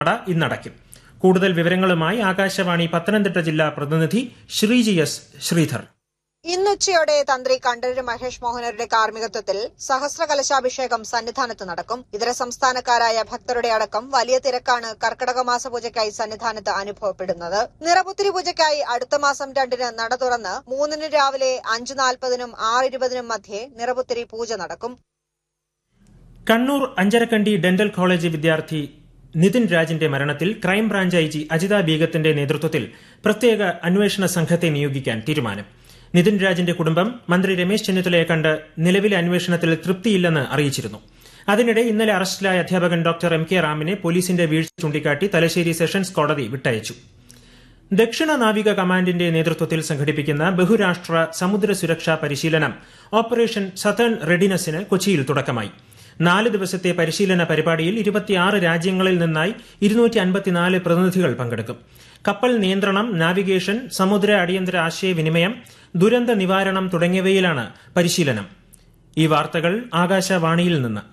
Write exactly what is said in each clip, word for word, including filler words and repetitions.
നട ഇന്നടയ്ക്കും. കൂടുതൽ വിവരങ്ങളുമായി ആകാശവാണി പത്തനംതിട്ട ജില്ലാ പ്രതിനിധി ശ്രീജി എസ് ശ്രീധർ. ഇന്നുച്ചയോടെ തന്ത്രി കണ്ഠരര് മഹേഷ് മോഹനരുടെ കാർമ്മികത്വത്തിൽ സഹസ്രകലശാഭിഷേകം സന്നിധാനത്ത് നടക്കും. ഇതര സംസ്ഥാനക്കാരായ ഭക്തരുടെ അടക്കം വലിയ തിരക്കാണ് കർക്കടക മാസ പൂജയ്ക്കായി സന്നിധാനത്ത് അനുഭവപ്പെടുന്നത്. നിറപുത്തിരി പൂജയ്ക്കായി അടുത്ത മാസം രണ്ടിന് നട തുറന്ന് മൂന്നിന് രാവിലെ അഞ്ച് നാൽപ്പതിനും ആറ് ഇരുപതിനും മധ്യേ നിറപുത്തിരി പൂജ നടക്കും. കണ്ണൂർ അഞ്ചരക്കണ്ടി ഡെന്റൽ കോളേജ് വിദ്യാർത്ഥി നിതിൻ രാജിന്റെ മരണത്തിൽ ക്രൈംബ്രാഞ്ച് ഐ ജി അജിത ബീഗത്തിന്റെ നേതൃത്വത്തിൽ പ്രത്യേക അന്വേഷണ സംഘത്തെ നിയോഗിക്കാൻ തീരുമാനം. നിതിൻ രാജിന്റെ കുടുംബം മന്ത്രി രമേശ് ചെന്നിത്തലയെ കണ്ട് നിലവിലെ അന്വേഷണത്തിൽ തൃപ്തിയില്ലെന്ന് അറിയിച്ചിരുന്നു. അതിനിടെ ഇന്നലെ അറസ്റ്റിലായ അധ്യാപകൻ ഡോക്ടർ എം കെ റാമിനെ പോലീസിന്റെ വീഴ്ച ചൂണ്ടിക്കാട്ടി തലശ്ശേരി സെഷൻസ് കോടതി വിട്ടയച്ചു. ദക്ഷിണ നാവിക കമാൻഡിന്റെ നേതൃത്വത്തിൽ സംഘടിപ്പിക്കുന്ന ബഹുരാഷ്ട്ര സമുദ്ര സുരക്ഷാ പരിശീലനം ഓപ്പറേഷൻ സതേൺ റെഡിനസിന് കൊച്ചിയിൽ തുടക്കമായി. നാല് ദിവസത്തെ പരിശീലന പരിപാടിയിൽ ഇരുപത്തിയാറ് രാജ്യങ്ങളിൽ നിന്നായി ഇരുന്നൂറ്റി അൻപത്തിനാല് പ്രതിനിധികൾ പങ്കെടുക്കും. കപ്പൽ നിയന്ത്രണം, നാവിഗേഷൻ, സമുദ്ര അടിയന്തര ആശയവിനിമയം, ദുരന്ത നിവാരണം തുടങ്ങിയവയിലാണ് പരിശീലനം. ഈ വാർത്തകൾ ആകാശവാണിയിൽ നിന്ന്.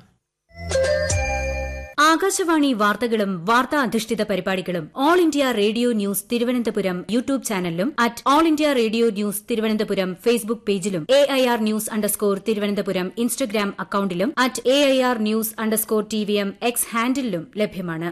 ആകാശവാണി വാർത്തകളും വാർത്താ അധിഷ്ഠിത പരിപാടികളും all India radio news Thiruvananthapuram YouTube ചാനലിലും at all India radio news Thiruvananthapuram Facebook പേജിലും A I R news underscore Thiruvananthapuram Instagram അക്കൌണ്ടിലും at A I R news underscore T V M X ഹാൻഡിലും ലഭ്യമാണ്.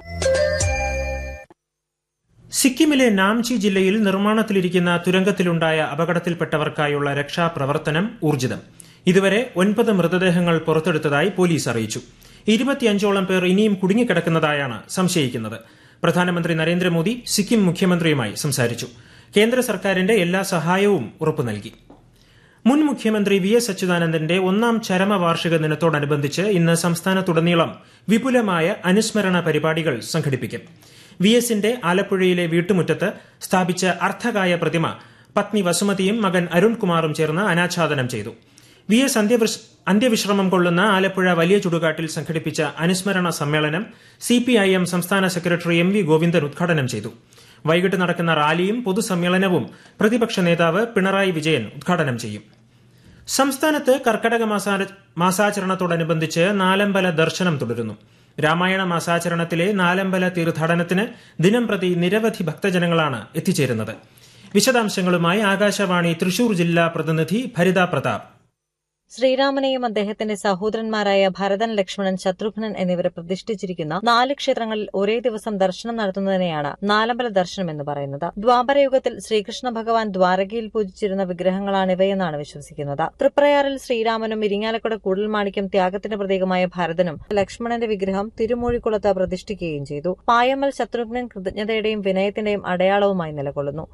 സിക്കിമിലെ നാംചി ജില്ലയിൽ നിർമ്മാണത്തിലിരിക്കുന്ന തുരങ്കത്തിലുണ്ടായ അപകടത്തിൽപ്പെട്ടവർക്കായുള്ള രക്ഷാപ്രവർത്തനം ഊർജിതം. ഇതുവരെ ഒൻപത് മൃതദേഹങ്ങൾ പുറത്തെടുത്തതായി പോലീസ് അറിയിച്ചു. ഇരുപത്തിയഞ്ചോളം പേർ ഇനിയും കുടുങ്ങിക്കിടക്കുന്നതായാണ് സംശയിക്കുന്നത്. പ്രധാനമന്ത്രി നരേന്ദ്രമോദി സിക്കിം മുഖ്യമന്ത്രിയുമായി സംസാരിച്ചു. കേന്ദ്ര സർക്കാരിന്റെ എല്ലാ സഹായവും ഉറപ്പു നൽകി. മുൻ മുഖ്യമന്ത്രി വി എസ് അച്യുതാനന്ദന്റെ ഒന്നാം ചരമവാർഷിക ദിനത്തോടനുബന്ധിച്ച് ഇന്ന് സംസ്ഥാനത്തുടനീളം വിപുലമായ അനുസ്മരണ പരിപാടികൾ സംഘടിപ്പിക്കും. വി എസിന്റെ ആലപ്പുഴയിലെ വീട്ടുമുറ്റത്ത് സ്ഥാപിച്ച അർദ്ധകായ പ്രതിമ പത്നി വസുമതിയും മകൻ അരുൺകുമാറും ചേർന്ന് അനാച്ഛാദനം ചെയ്തു. വി എസ് അന്ത്യവിശ്രമം കൊള്ളുന്ന ആലപ്പുഴ വലിയ ചുടുകാട്ടിൽ സംഘടിപ്പിച്ച അനുസ്മരണ സമ്മേളനം സി പി ഐ എം സംസ്ഥാന സെക്രട്ടറി എം വി ഗോവിന്ദൻ ഉദ്ഘാടനം ചെയ്തു. വൈകിട്ട് നടക്കുന്ന റാലിയും പൊതുസമ്മേളനവും പ്രതിപക്ഷ നേതാവ് പിണറായി വിജയൻ ഉദ്ഘാടനം ചെയ്യും. സംസ്ഥാനത്ത് കർക്കടക മാസാചരണത്തോടനുബന്ധിച്ച് നാലമ്പല ദർശനം തുടരുന്നു. രാമായണ മാസാചരണത്തിലെ നാലമ്പല തീർത്ഥാടനത്തിന് ദിനംപ്രതി നിരവധി ഭക്തജനങ്ങളാണ് എത്തിച്ചേരുന്നത്. വിശദാംശങ്ങളുമായി ആകാശവാണി തൃശൂർ ജില്ലാ പ്രതിനിധി ഭരിത പ്രതാപ്. ശ്രീരാമനെയും അദ്ദേഹത്തിന്റെ സഹോദരന്മാരായ ഭരതൻ, ലക്ഷ്മണൻ, ശത്രുഘ്നൻ എന്നിവരെ പ്രതിഷ്ഠിച്ചിരിക്കുന്ന നാല് ക്ഷേത്രങ്ങളിൽ ഒരേ ദിവസം ദർശനം നടത്തുന്നതിനെയാണ് നാലമ്പല ദർശനം എന്ന് പറയുന്നത്. ദ്വാപരയുഗത്തിൽ ശ്രീകൃഷ്ണ ഭഗവാൻ ദ്വാരകയിൽ പൂജിച്ചിരുന്ന വിഗ്രഹങ്ങളാണിവയെന്നാണ് വിശ്വസിക്കുന്നത്. തൃപ്രയാറിൽ ശ്രീരാമനും ഇരിങ്ങാലക്കുട കൂടൽമാണിക്യം ത്യാഗത്തിന്റെ പ്രതീകമായ ഭരതനും ലക്ഷ്മണന്റെ വിഗ്രഹം തിരുമൂഴിക്കുളത്ത് പ്രതിഷ്ഠിക്കുകയും ചെയ്തു. പായമ്മൽ ശത്രുഘ്നൻ കൃതജ്ഞതയുടെയും വിനയത്തിന്റെയും അടയാളവുമായി നിലകൊള്ളുന്നു.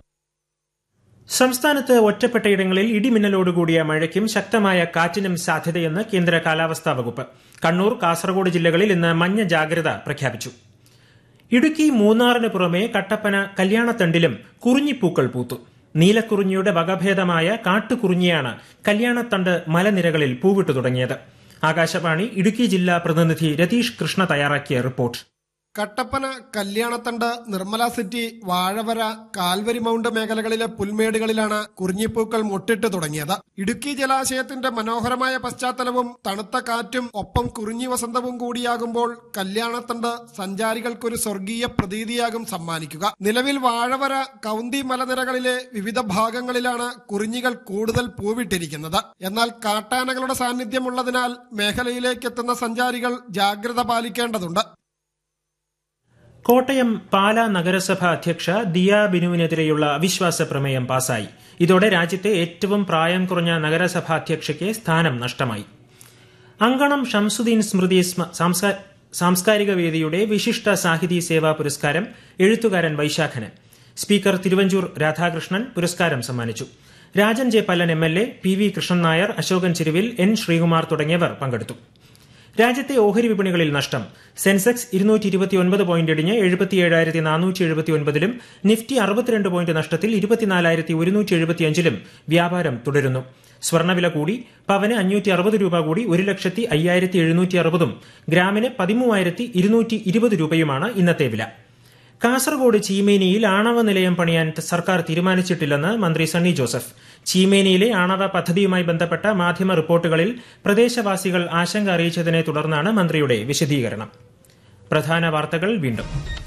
സംസ്ഥാനത്ത് ഒറ്റപ്പെട്ടയിടങ്ങളിൽ ഇടിമിന്നലോടുകൂടിയ മഴയ്ക്കും ശക്തമായ കാറ്റിനും സാധ്യതയെന്ന് കേന്ദ്ര കാലാവസ്ഥാ വകുപ്പ്. കണ്ണൂർ, കാസർഗോഡ് ജില്ലകളിൽ ഇന്ന് മഞ്ഞ ജാഗ്രത പ്രഖ്യാപിച്ചു. ഇടുക്കി മൂന്നാറിന് പുറമെ കട്ടപ്പന കല്യാണത്തണ്ടിലും കുറിഞ്ഞിപ്പൂക്കൾ പൂത്തു. നീലക്കുറിഞ്ഞിയുടെ വകഭേദമായ കാട്ടുകുറിഞ്ഞിയാണ് കല്യാണത്തണ്ട് മലനിരകളിൽ പൂവിട്ടു തുടങ്ങിയത്. ആകാശവാണി ഇടുക്കി ജില്ലാ പ്രതിനിധി രതീഷ് കൃഷ്ണ തയ്യാറാക്കിയ report. Kattappana, Kalyanathandu, Nirmala city, Vazhavara, Calvary mount മേഖലകളിലെ പുൽമേടുകളിലാണ് കുറിഞ്ഞിപ്പൂക്കൾ മൊട്ടിട്ട് തുടങ്ങിയത്. ഇടുക്കി ജലാശയത്തിന്റെ മനോഹരമായ പശ്ചാത്തലവും തണുത്ത കാറ്റും ഒപ്പം കുറിഞ്ഞി വസന്തവും കൂടിയാകുമ്പോൾ കല്യാണത്തണ്ട് സഞ്ചാരികൾക്കൊരു സ്വർഗീയ പ്രതീതിയാകും സമ്മാനിക്കുക. നിലവിൽ വാഴവര, കൗന്തി മലനിരകളിലെ വിവിധ ഭാഗങ്ങളിലാണ് കുറിഞ്ഞികൾ കൂടുതൽ പൂവിട്ടിരിക്കുന്നത്. എന്നാൽ കാട്ടാനകളുടെ സാന്നിധ്യമുള്ളതിനാൽ മേഖലയിലേക്കെത്തുന്ന സഞ്ചാരികൾ ജാഗ്രത പാലിക്കേണ്ടതുണ്ട്. കോട്ടയം പാലാ നഗരസഭ അധ്യക്ഷ ദിയ ബിനുവിനെതിരെയുള്ള അവിശ്വാസ പ്രമേയം പാസായി. ഇതോടെ രാജ്യത്തെ ഏറ്റവും പ്രായം കുറഞ്ഞ നഗരസഭാ അധ്യക്ഷയ്ക്ക് സ്ഥാനം നഷ്ടമായി. അങ്കണം ഷംസുദ്ദീൻ സ്മൃതി സാംസ്കാരിക വേദിയുടെ വിശിഷ്ട സാഹിതി സേവാ പുരസ്കാരം എഴുത്തുകാരൻ വൈശാഖന്. സ്പീക്കർ തിരുവഞ്ചൂർ രാധാകൃഷ്ണൻ പുരസ്കാരം സമ്മാനിച്ചു. Rajan J Pallan M L A, P V Krishnan Nair, Ashokan Cheruvil, N Sreekumar തുടങ്ങിയവർ പങ്കെടുത്തു. രാജ്യത്തെ ഓഹരി വിപണികളിൽ നഷ്ടം. സെൻസെക്സ് ഇരുന്നൂറ്റി ഇരുപത്തിയൊൻപത് പോയിന്റ് ഇടിഞ്ഞ് എഴുപത്തിയേഴായിരത്തി നാനൂറ്റി എഴുപത്തിയൊൻപതിലും നിഫ്റ്റി അറുപത്തിരണ്ട് പോയിന്റ് നഷ്ടത്തിൽ ഇരുപത്തിനാലായിരത്തി ഒരുന്നൂറ്റി എഴുപത്തിയഞ്ചിലും വ്യാപാരം തുടരുന്നു. സ്വർണ്ണവില കൂടി. പവന് അഞ്ഞൂറ്റി അറുപത് രൂപ കൂടി ഒരു ലക്ഷത്തി അയ്യായിരത്തി എഴുന്നൂറ്റി അറുപതും ഗ്രാമിന് പതിമൂവായിരത്തി ഇരുന്നൂറ്റി ഇരുപത് രൂപയുമാണ് ഇന്നത്തെ വില. കാസർഗോഡ് ചീമേനിയിൽ ആണവ നിലയം പണിയാൻ സർക്കാർ തീരുമാനിച്ചിട്ടില്ലെന്ന് മന്ത്രി സണ്ണി ജോസഫ്. ചീമേനിയിലെ ആണവ പദ്ധതിയുമായി ബന്ധപ്പെട്ട മാധ്യമ റിപ്പോർട്ടുകളിൽ പ്രദേശവാസികൾ ആശങ്ക അറിയിച്ചതിനെ തുടർന്നാണ് മന്ത്രിയുടെ വിശദീകരണം. പ്രധാന വാർത്തകൾ വീണ്ടും.